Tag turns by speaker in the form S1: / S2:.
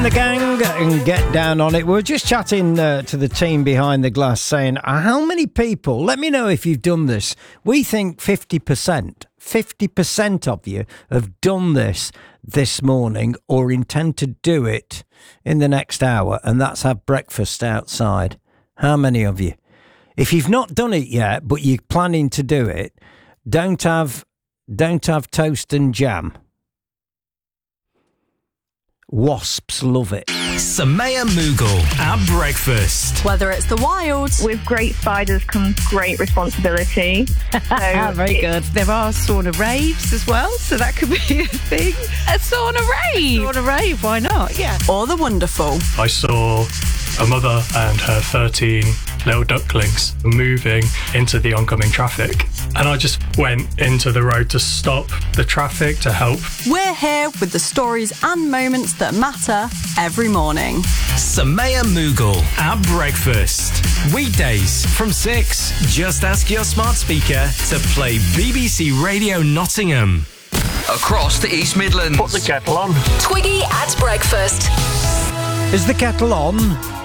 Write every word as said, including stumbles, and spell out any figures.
S1: The gang and Get Down on It. We were just chatting uh, to the team behind the glass saying, uh, how many people, let me know if you've done this. We think fifty percent, fifty percent of you have done this this morning or intend to do it in the next hour, and that's have breakfast outside. How many of you? If you've not done it yet, but you're planning to do it, don't have, don't have toast and jam. Wasps love it.
S2: Samaya Mughal at breakfast.
S3: Whether it's the wild.
S4: With great spiders comes great responsibility. So
S5: Very good. There are sauna raves as well, so that could be a thing.
S3: A sauna rave.
S5: A sauna rave, why not? Yeah.
S3: Or the wonderful.
S6: I saw a mother and her thirteen little ducklings moving into the oncoming traffic. And I just went into the road to stop the traffic to help.
S3: We're here with the stories and moments that matter every morning.
S2: Samaya Mughal at breakfast. Weekdays from six. Just ask your smart speaker to play B B C Radio Nottingham.
S7: Across the East Midlands.
S6: Put the kettle on.
S8: Twiggy at breakfast.
S1: Is the kettle on?